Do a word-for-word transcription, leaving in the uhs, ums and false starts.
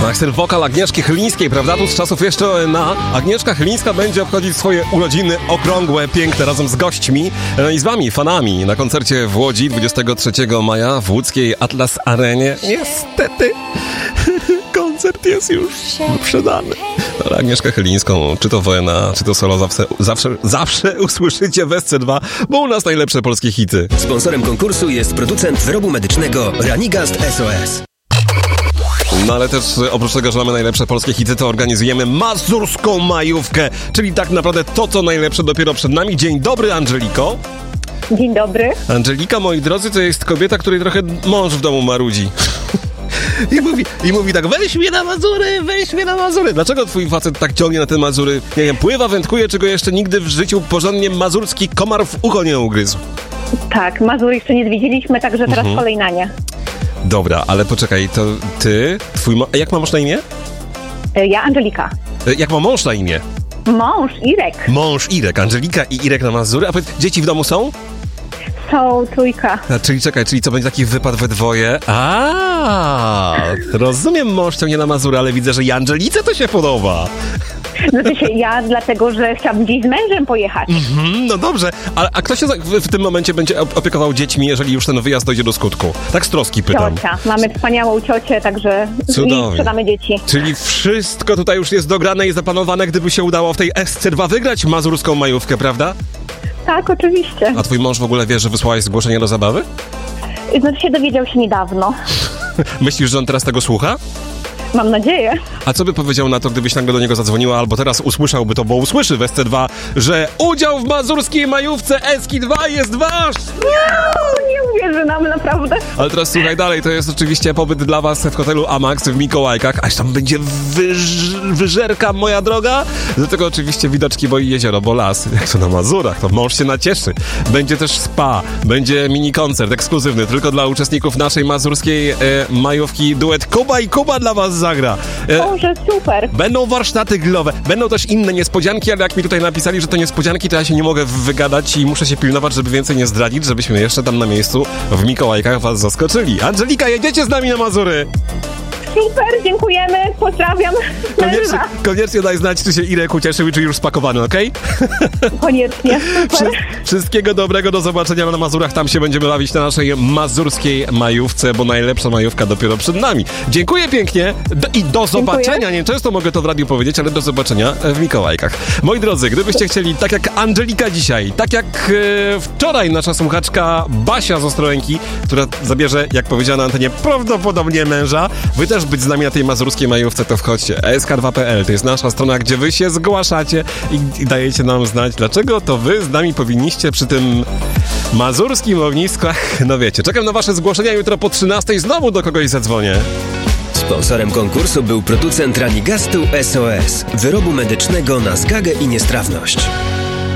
Ach, ten wokal Agnieszki Chylińskiej, prawda? Tu z czasów jeszcze O N A. Agnieszka Chylińska będzie obchodzić swoje urodziny okrągłe, piękne, razem z gośćmi no i z wami, fanami, na koncercie w Łodzi dwudziestego trzeciego maja w łódzkiej Atlas Arenie. Niestety, koncert jest już wyprzedany. Ale Agnieszkę Chylińską, czy to w O N A, czy to solo, zawsze, zawsze, zawsze usłyszycie w S C dwa, bo u nas najlepsze polskie hity. Sponsorem konkursu jest producent wyrobu medycznego Ranigast S O S. No ale też oprócz tego, że mamy najlepsze polskie hity, to organizujemy mazurską majówkę, czyli tak naprawdę to, co najlepsze dopiero przed nami. Dzień dobry, Angeliko. Dzień dobry. Angelika, moi drodzy, to jest kobieta, której trochę mąż w domu marudzi. I mówi, I mówi tak, weź mnie na Mazury, weź mnie na Mazury. Dlaczego twój facet tak ciągnie na te Mazury? Nie wiem, pływa, wędkuje, czego jeszcze nigdy w życiu porządnie mazurski komar w ucho nie ugryzł. Tak, Mazur jeszcze nie zwiedziliśmy, także teraz Mhm. kolej na nie. Dobra, ale poczekaj, to ty, twój mo- jak ma mąż na imię? Ja Angelika. E, Jak ma mąż na imię? Mąż Irek. Mąż Irek, Angelika i Irek na Mazury. A powiedz, dzieci w domu są? Są trójka. A, czyli czekaj, czyli co, będzie taki wypad we dwoje? A, rozumiem, mąż ciągnie na Mazury, ale widzę, że i Angelice to się podoba. Znaczy się ja, dlatego że chciałabym gdzieś z mężem pojechać. Mhm, no dobrze, a, a kto się za- w, w tym momencie będzie op- opiekował dziećmi, jeżeli już ten wyjazd dojdzie do skutku? Tak z troski pytam. Ciocia. Mamy wspaniałą ciocię, także Cudownie. i sprzedamy dzieci. Czyli wszystko tutaj już jest dograne i zaplanowane, gdyby się udało w tej S C dwa wygrać mazurską majówkę, prawda? Tak, oczywiście. A twój mąż w ogóle wie, że wysłałaś zgłoszenie do zabawy? Znaczy się dowiedział się niedawno. Myślisz, że on teraz tego słucha? Mam nadzieję. A co by powiedział na to, gdybyś nagle do niego zadzwoniła, albo teraz usłyszałby to, bo usłyszy w S C dwa, że udział w mazurskiej majówce S K dwa jest wasz! Nie, nie uwierzy nam naprawdę. Ale teraz słuchaj dalej, to jest oczywiście pobyt dla was w hotelu Amax w Mikołajkach, aż tam będzie wyż, wyżerka, moja droga. Do tego oczywiście widoczki, bo i jezioro, bo las, jak to na Mazurach, to mąż się nacieszy. Będzie też spa, będzie mini koncert ekskluzywny, tylko dla uczestników naszej mazurskiej e, majówki. Duet Kuba i Kuba dla was zagra. E, Boże, super. Będą warsztaty grillowe, będą też inne niespodzianki, ale jak mi tutaj napisali, że to niespodzianki, to ja się nie mogę wygadać i muszę się pilnować, żeby więcej nie zdradzić, żebyśmy jeszcze tam na miejscu w Mikołajkach was zaskoczyli. Angelika, jedziecie z nami na Mazury! Super, dziękujemy. Pozdrawiam Koniecznie, męża. koniecznie daj znać, czy się Irek ucieszył i czy już spakowany, okej? Koniecznie. Wszy, wszystkiego dobrego, do zobaczenia na Mazurach, tam się będziemy bawić na naszej mazurskiej majówce, bo najlepsza majówka dopiero przed nami. Dziękuję pięknie do, i do zobaczenia, nie często mogę to w radiu powiedzieć, ale do zobaczenia w Mikołajkach. Moi drodzy, gdybyście chcieli, tak jak Angelika dzisiaj, tak jak e, wczoraj nasza słuchaczka Basia z Ostrołęki, która zabierze, jak powiedziała na antenie, prawdopodobnie męża, wy też być z nami na tej mazurskiej majówce, to wchodźcie. S K dwa kropka P L to jest nasza strona, gdzie wy się zgłaszacie i, i dajecie nam znać, dlaczego to wy z nami powinniście przy tym mazurskim ognisku. No wiecie, czekam na wasze zgłoszenia jutro po trzynastej, znowu do kogoś zadzwonię. Sponsorem konkursu był producent Ranigastu S O S, wyrobu medycznego na zgagę i niestrawność.